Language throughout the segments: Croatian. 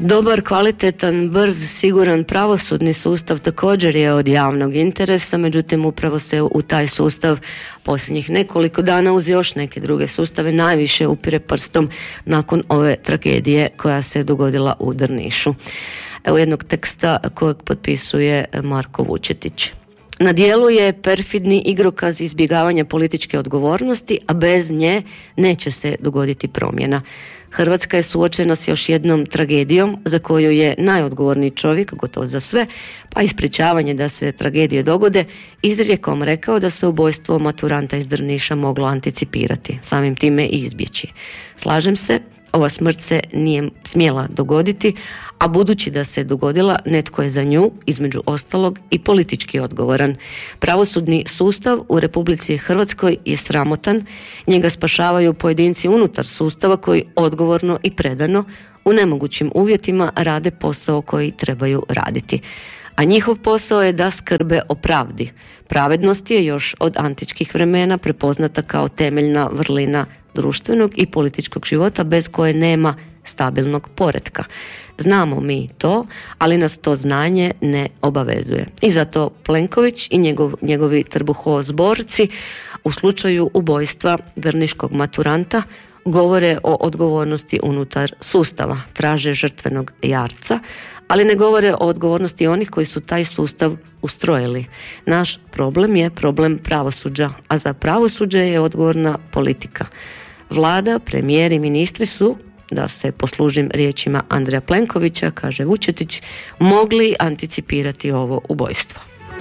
Dobar, kvalitetan, brz, siguran pravosudni sustav također je od javnog interesa, međutim upravo se u taj sustav posljednjih nekoliko dana uz još neke druge sustave najviše upire prstom nakon ove tragedije koja se dogodila u Drnišu. Evo jednog teksta kojeg potpisuje Marko Vučetić. Na dijelu je perfidni igrokaz izbjegavanja političke odgovornosti, a bez nje neće se dogoditi promjena. Hrvatska je suočena s još jednom tragedijom za koju je najodgovorniji čovjek, gotovo za sve, pa i sprječavanje da se tragedije dogode, izrijekom rekao da se ubojstvo maturanta iz Drniša moglo anticipirati, samim time i izbjeći. Slažem se, ova smrt se nije smjela dogoditi, a budući da se dogodila, netko je za nju, između ostalog, i politički odgovoran. Pravosudni sustav u Republici Hrvatskoj je sramotan, njega spašavaju pojedinci unutar sustava koji odgovorno i predano u nemogućim uvjetima rade posao koji trebaju raditi. A njihov posao je da skrbe o pravdi. Pravednost je još od antičkih vremena prepoznata kao temeljna vrlina društvenog i političkog života bez koje nema stabilnog poretka. Znamo mi to, ali nas to znanje ne obavezuje. I zato Plenković i njegovi trbuhozborci u slučaju ubojstva drniškog maturanta govore o odgovornosti unutar sustava, traže žrtvenog jarca, ali ne govore o odgovornosti onih koji su taj sustav ustrojili. Naš problem je problem pravosuđa, a za pravosuđe je odgovorna politika. Vlada, premijer i ministri su, da se poslužim riječima Andreja Plenkovića, kaže Vučetić, mogli anticipirati ovo ubojstvo.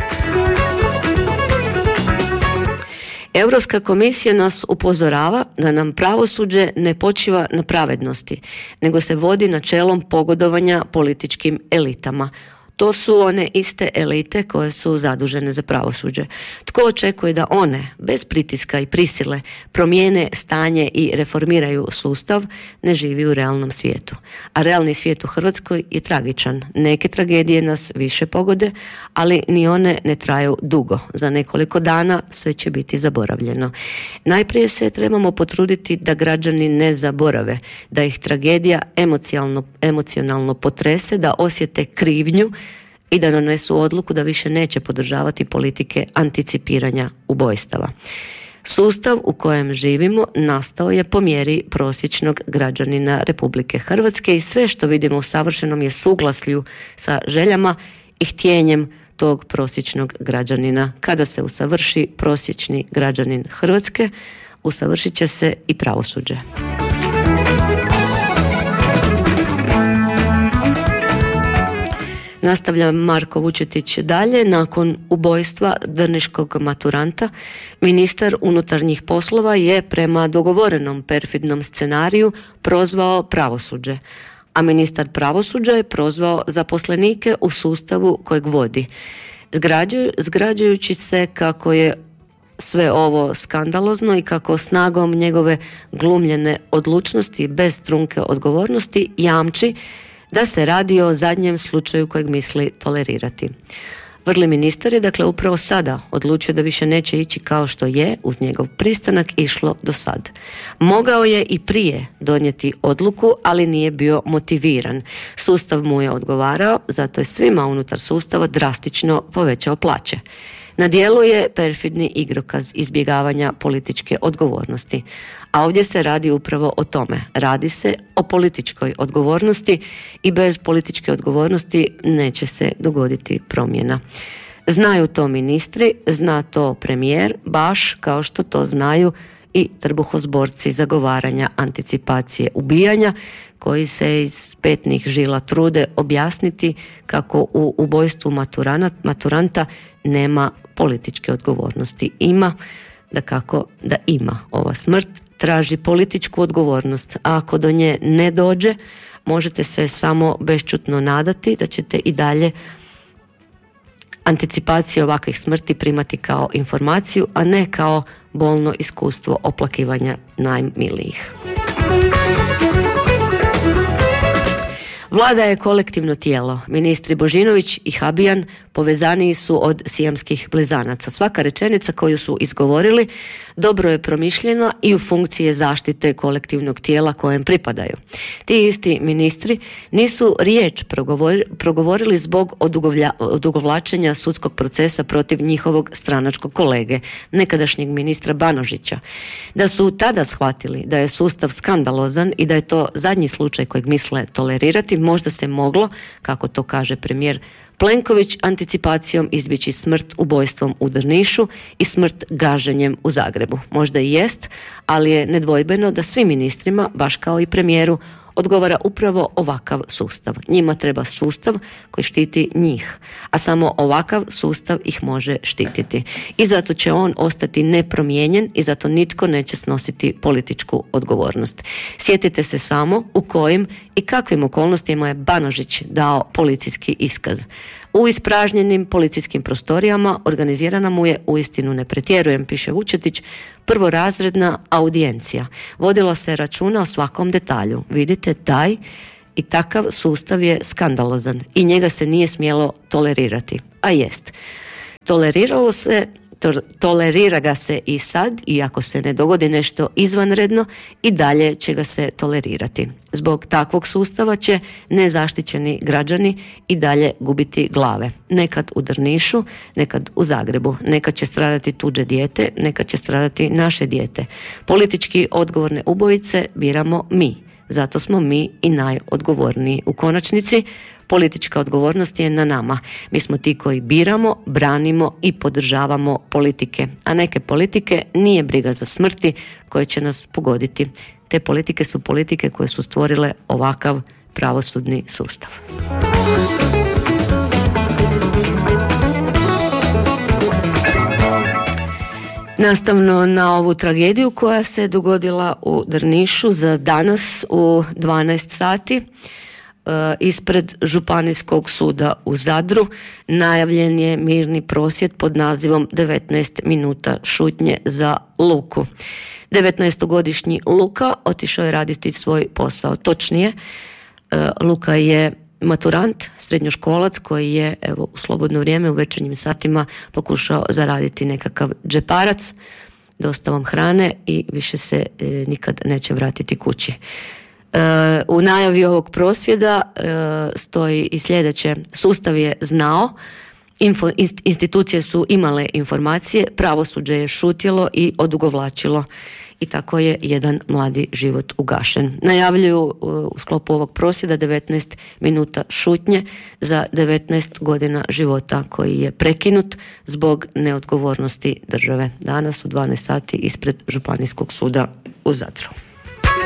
Europska komisija nas upozorava da nam pravosuđe ne počiva na pravednosti, nego se vodi načelom pogodovanja političkim elitama. To su one iste elite koje su zadužene za pravosuđe. Tko očekuje da one, bez pritiska i prisile, promijene stanje i reformiraju sustav, ne živi u realnom svijetu. A realni svijet u Hrvatskoj je tragičan. Neke tragedije nas više pogode, ali ni one ne traju dugo. Za nekoliko dana sve će biti zaboravljeno. Najprije se trebamo potruditi da građani ne zaborave, da ih tragedija emocionalno potrese, da osjete krivnju i da donesu odluku da više neće podržavati politike anticipiranja ubojstava. Sustav u kojem živimo nastao je po mjeri prosječnog građanina Republike Hrvatske i sve što vidimo u savršenom je suglaslju sa željama i htjenjem tog prosječnog građanina. Kada se usavrši prosječni građanin Hrvatske, usavršit će se i pravosuđe. Nastavlja Marko Vučetić dalje. Nakon ubojstva drniškog maturanta, ministar unutarnjih poslova je prema dogovorenom perfidnom scenariju prozvao pravosuđe, a ministar pravosuđa je prozvao zaposlenike u sustavu kojeg vodi, zgrađujući se kako je sve ovo skandalozno i kako snagom njegove glumljene odlučnosti bez trunke odgovornosti jamči da se radi o zadnjem slučaju kojeg misli tolerirati. Vrli ministar je dakle upravo sada odlučio da više neće ići kao što je, uz njegov pristanak, išlo do sad. Mogao je i prije donijeti odluku, ali nije bio motiviran. Sustav mu je odgovarao, zato je svima unutar sustava drastično povećao plaće. Na dijelu je perfidni igrokaz izbjegavanja političke odgovornosti. A ovdje se radi upravo o tome. Radi se o političkoj odgovornosti i bez političke odgovornosti neće se dogoditi promjena. Znaju to ministri, zna to premijer, baš kao što to znaju i trbuhozborci zagovaranja anticipacije ubijanja, koji se iz petnih žila trude objasniti kako u ubojstvu maturanta nema političke odgovornosti. Ima, dakako da ima. Ova smrt traži političku odgovornost, a ako do nje ne dođe, možete se samo bešćutno nadati da ćete i dalje anticipacije ovakvih smrti primati kao informaciju, a ne kao bolno iskustvo oplakivanja najmilijih. Vlada je kolektivno tijelo. Ministri Božinović i Habijan povezaniji su od sijamskih blizanaca. Svaka rečenica koju su izgovorili dobro je promišljena i u funkciji je zaštite kolektivnog tijela kojem pripadaju. Ti isti ministri nisu riječ progovorili zbog odugovlačenja sudskog procesa protiv njihovog stranačkog kolege, nekadašnjeg ministra Banožića. Da su tada shvatili da je sustav skandalozan i da je to zadnji slučaj kojeg misle tolerirati, možda se moglo, kako to kaže premijer Plenković, anticipacijom izbjeći smrt ubojstvom u Drnišu i smrt gaženjem u Zagrebu. Možda i jest, ali je nedvojbeno da svim ministrima, baš kao i premijeru, odgovara upravo ovakav sustav. Njima treba sustav koji štiti njih, a samo ovakav sustav ih može štititi. I zato će on ostati nepromijenjen i zato nitko neće snositi političku odgovornost. Sjetite se samo u kojim i kakvim okolnostima je Banožić dao policijski iskaz. U ispražnjenim policijskim prostorijama organizirana mu je, uistinu ne pretjerujem, piše Vučetić, prvorazredna audijencija. Vodilo se računa o svakom detalju. Vidite, taj i takav sustav je skandalozan i njega se nije smjelo tolerirati. A jest. Tolerira ga se i sad, i ako se ne dogodi nešto izvanredno, i dalje će ga se tolerirati. Zbog takvog sustava će nezaštićeni građani i dalje gubiti glave. Nekad u Drnišu, nekad u Zagrebu. Nekad će stradati tuđe dijete, nekad će stradati naše dijete. Politički odgovorne ubojice biramo mi. Zato smo mi i najodgovorniji. U konačnici, politička odgovornost je na nama. Mi smo ti koji biramo, branimo i podržavamo politike. A neke politike nije briga za smrti koje će nas pogoditi. Te politike su politike koje su stvorile ovakav pravosudni sustav. Nastavno na ovu tragediju koja se dogodila u Drnišu, za danas u 12 sati ispred Županijskog suda u Zadru najavljen je mirni prosvjed pod nazivom 19 minuta šutnje za Luku. 19-godišnji Luka otišao je raditi svoj posao. Točnije, Luka je maturant, srednjoškolac koji je u slobodno vrijeme u večernjim satima pokušao zaraditi nekakav džeparac dostavom hrane i više se nikad neće vratiti kući. U najavi ovog prosvjeda stoji i sljedeće: sustav je znao, institucije su imale informacije, pravosuđe je šutjelo i odugovlačilo. I tako je jedan mladi život ugašen. Najavljuju u sklopu ovog prosvjeda 19 minuta šutnje za 19 godina života koji je prekinut zbog neodgovornosti države. Danas u 12 sati ispred Županijskog suda u Zadru.